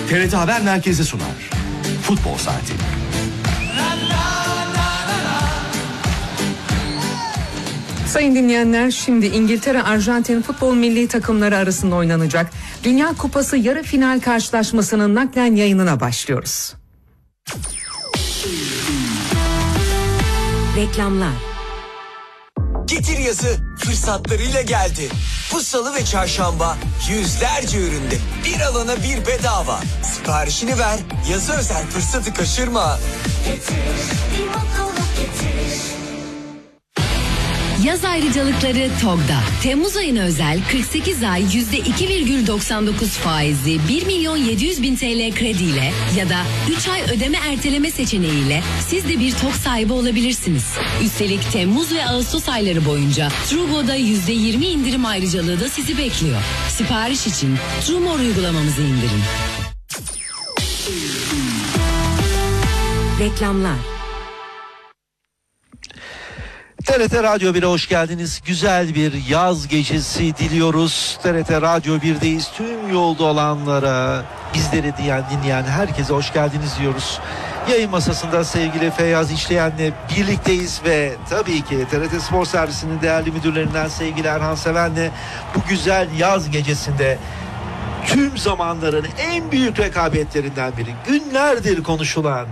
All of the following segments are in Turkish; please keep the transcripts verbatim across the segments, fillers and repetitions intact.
T R T Haber Merkezi sunar. Futbol Saati. Sayın dinleyenler, şimdi İngiltere-Arjantin futbol milli takımları arasında oynanacak Dünya Kupası yarı final karşılaşmasının naklen yayınına başlıyoruz. Reklamlar. Getir yazı fırsatlarıyla geldi. Bu salı ve çarşamba yüzlerce üründe bir alana bir bedava. Siparişini ver, yazı özel fırsatı kaçırma. Getir, bir mutluluk getir. Yaz ayrıcalıkları TOG'da. Temmuz ayına özel kırk sekiz ay yüzde iki virgül doksan dokuz faizli bir milyon yedi yüz bin T L krediyle ya da üç ay ödeme erteleme seçeneğiyle siz de bir TOG sahibi olabilirsiniz. Üstelik Temmuz ve Ağustos ayları boyunca Trugo'da yüzde yirmi indirim ayrıcalığı da sizi bekliyor. Sipariş için Trumor uygulamamızı indirin. Reklamlar. T R T Radyo bir'e hoş geldiniz. Güzel bir yaz gecesi diliyoruz. T R T Radyo bir'deyiz. Tüm yolda olanlara, bizleri diyen, dinleyen herkese hoş geldiniz diyoruz. Yayın masasında sevgili Feyyaz İşleyen'le birlikteyiz ve tabii ki T R T Spor Servisi'nin değerli müdürlerinden sevgili Erhan Seven'le bu güzel yaz gecesinde tüm zamanların en büyük rekabetlerinden biri, günlerdir konuşulan,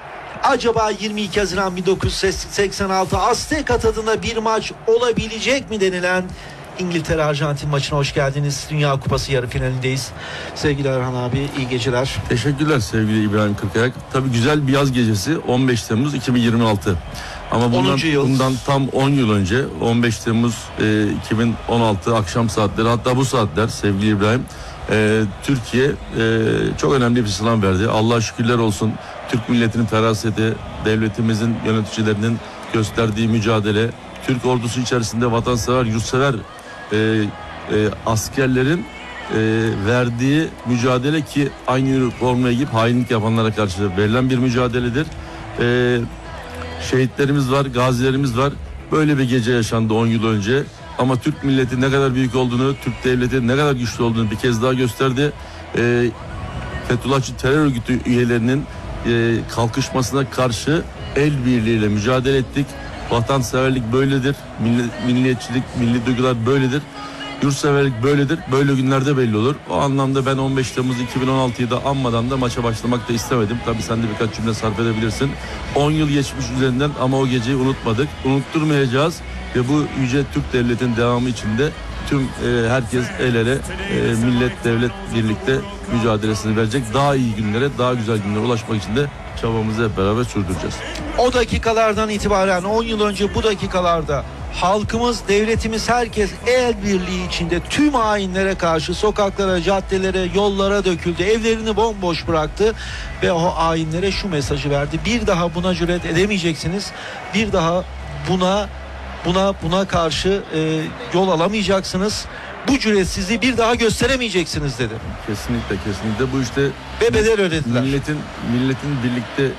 acaba yirmi iki Haziran bin dokuz yüz seksen altı Azteca adına bir maç olabilecek mi denilen İngiltere-Arjantin maçına hoş geldiniz. Dünya Kupası yarı finalindeyiz. Sevgili Erhan abi, iyi geceler. Teşekkürler sevgili İbrahim Kırkayak. Tabii güzel bir yaz gecesi, on beş Temmuz iki bin yirmi altı. Ama bundan, bundan tam on yıl önce on beş Temmuz e, iki bin on altı akşam saatleri, hatta bu saatler sevgili İbrahim, e, Türkiye e, çok önemli bir sınav verdi. Allah'a şükürler olsun. Türk milletinin feraseti, devletimizin yöneticilerinin gösterdiği mücadele, Türk ordusu içerisinde vatansever, yurtsever e, e, askerlerin e, verdiği mücadele, ki aynı üniformaya giyip hainlik yapanlara karşı verilen bir mücadeledir. E, şehitlerimiz var, gazilerimiz var. Böyle bir gece yaşandı on yıl önce. Ama Türk milleti ne kadar büyük olduğunu, Türk devleti ne kadar güçlü olduğunu bir kez daha gösterdi. E, Fethullahçı terör örgütü üyelerinin e, kalkışmasına karşı el birliğiyle mücadele ettik. Vatanseverlik böyledir, milli, milliyetçilik, milli duygular böyledir, yurtseverlik böyledir. Böyle günlerde belli olur. O anlamda ben on beş Temmuz iki bin on altıyı da anmadan da maça başlamak da istemedim. Tabii sen de birkaç cümle sarf edebilirsin. on yıl geçmiş üzerinden ama o geceyi unutmadık. Unutturmayacağız ve bu yüce Türk devletinin devamı içinde tüm e, herkes el ele, e, millet, devlet birlikte mücadelesini verecek. Daha iyi günlere, daha güzel günlere ulaşmak için de çabamızı hep beraber sürdüreceğiz. O dakikalardan itibaren on yıl önce bu dakikalarda halkımız, devletimiz, herkes el birliği içinde tüm hainlere karşı sokaklara, caddelere, yollara döküldü. Evlerini bomboş bıraktı ve o hainlere şu mesajı verdi: bir daha buna cüret edemeyeceksiniz. Bir daha buna buna buna karşı e, yol alamayacaksınız. Bu cüretsizliği bir daha gösteremeyeceksiniz dedi. Kesinlikle, kesinlikle bu işte ve bedel ödediler. Milletin milletin birlikte